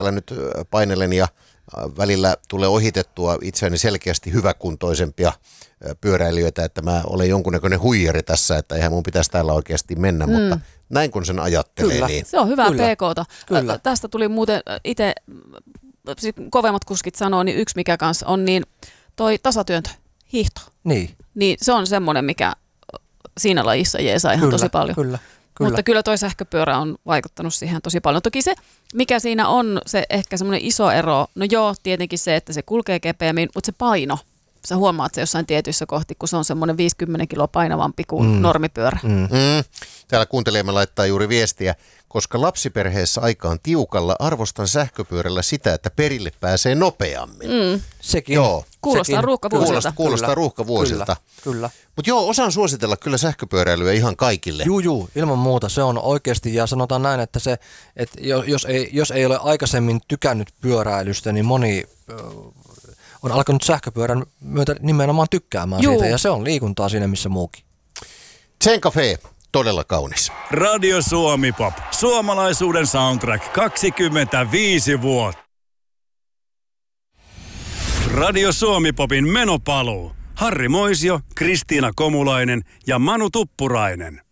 nyt painelen ja välillä tulee ohitettua itseäni selkeästi hyväkuntoisempia pyöräilijöitä, että mä olen jonkunnäköinen huijari tässä, että eihän mun pitäisi täällä oikeasti mennä, mutta näin kun sen ajattelee. Kyllä. Niin... Se on hyvää Kyllä. PK:ta. Kyllä. Tästä tuli muuten itse, kovemmat kuskit sanoo, niin yksi mikä kanssa on niin toi tasatyöntö, hiihto. Niin se on semmoinen, mikä siinä lajissa jeesaa ihan tosi paljon. Kyllä. Mutta kyllä toi sähköpyörä on vaikuttanut siihen tosi paljon. Toki se, mikä siinä on se ehkä semmoinen iso ero, no joo, tietenkin se, että se kulkee kepeämmin, mutta se paino, sä huomaat se jossain tietyissä kohti, kun se on semmoinen 50 kiloa painavampi kuin normipyörä. Täällä kuuntelijamme laittaa juuri viestiä, koska lapsiperheessä aika on tiukalla, arvostan sähköpyörällä sitä, että perille pääsee nopeammin. Sekin. Joo. Kuulostaa ruuhkavuosilta. Kuulostaa ruuhkavuosilta. Kyllä. Mutta joo, osaan suositella kyllä sähköpyöräilyä ihan kaikille. Juu, ilman muuta. Se on oikeasti, ja sanotaan näin, että jos ei ole aikaisemmin tykännyt pyöräilystä, niin moni on alkanut sähköpyörän myötä nimenomaan tykkäämään siitä, ja se on liikuntaa siinä missä muukin. Zen Cafe, todella kaunis. Radio Suomi Pop, suomalaisuuden soundtrack 25 vuotta. Radio Suomi Popin menopaluu. Harri Moisio, Kristiina Komulainen ja Manu Tuppurainen.